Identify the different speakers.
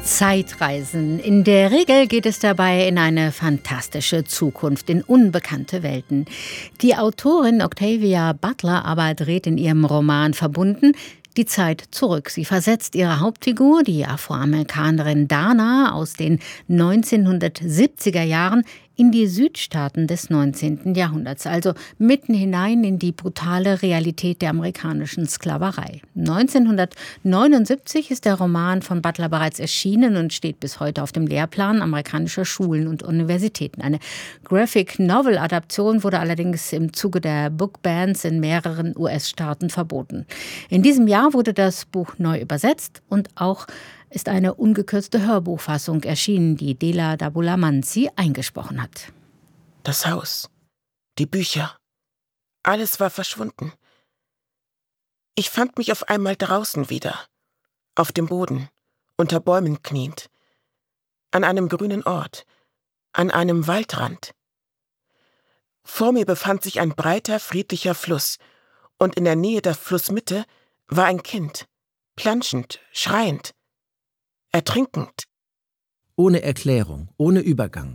Speaker 1: Zeitreisen. In der Regel geht es dabei in eine fantastische Zukunft, in unbekannte Welten. Die Autorin Octavia Butler aber dreht in ihrem Roman Verbunden die Zeit zurück. Sie versetzt ihre Hauptfigur, die Afroamerikanerin Dana aus den 1970er Jahren, in die Südstaaten des 19. Jahrhunderts, also mitten hinein in die brutale Realität der amerikanischen Sklaverei. 1979 ist der Roman von Butler bereits erschienen und steht bis heute auf dem Lehrplan amerikanischer Schulen und Universitäten. Eine Graphic-Novel-Adaption wurde allerdings im Zuge der Bookbans in mehreren US-Staaten verboten. In diesem Jahr wurde das Buch neu übersetzt und auch ist eine ungekürzte Hörbuchfassung erschienen, die Dela Dabulamanzi eingesprochen hat.
Speaker 2: Das Haus, die Bücher, alles war verschwunden. Ich fand mich auf einmal draußen wieder, auf dem Boden, unter Bäumen kniend, an einem grünen Ort, an einem Waldrand. Vor mir befand sich ein breiter, friedlicher Fluss, und in der Nähe der Flussmitte war ein Kind, planschend, schreiend, ertrinkend.
Speaker 3: Ohne Erklärung, ohne Übergang.